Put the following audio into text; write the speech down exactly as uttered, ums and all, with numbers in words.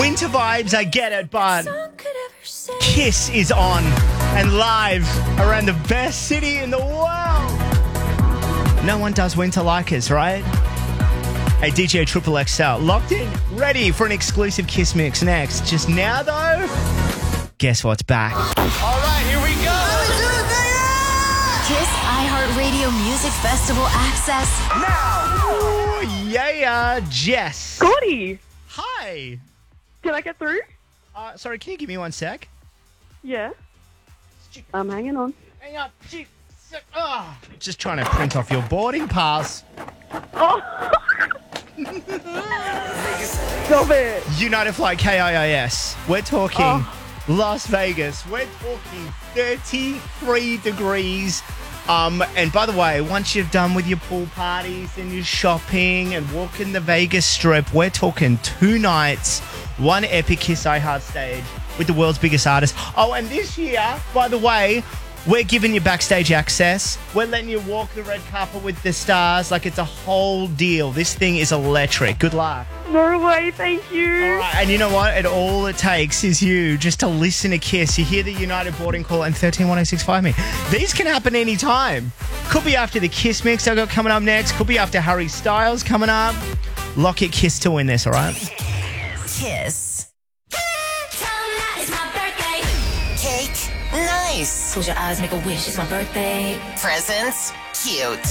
Winter vibes, I get it, but Kiss is on and live around the best city in the world. No one does winter like us, right? Hey, D J Triple X L, locked in, ready for an exclusive Kiss mix next. Just now, though, guess what's back? All right, here we go. Kiss iHeartRadio Music Festival access Now! Ooh, yeah, Jess. Scotty, Hi. can I get through? Uh, sorry, can you give me one sec? Yeah. I'm hanging on. Hang on. Gee, sec- ah. Just trying to print off your boarding pass. Oh. Stop it. United Flight K I I S. We're talking Oh. Las Vegas. We're talking thirty-three degrees. Um, and by the way, once you're done with your pool parties and your shopping and walking the Vegas Strip, we're talking two nights, one epic Kiss iHeart stage with the world's biggest artists. Oh, and this year, by the way, we're giving you backstage access. We're letting you walk the red carpet with the stars like it's a whole deal. This thing is electric. Good luck. No way, thank you. All right, and you know what? It all it takes is you just to listen to Kiss. You hear the United boarding call and thirteen one oh six five me. These can happen anytime. Could be after the Kiss mix I got coming up next. Could be after Harry Styles coming up. Lock it, Kiss to win this, all right? Kiss. It's my birthday. Cake. Nice. Close your eyes, make a wish. It's my birthday. Presents. Cute.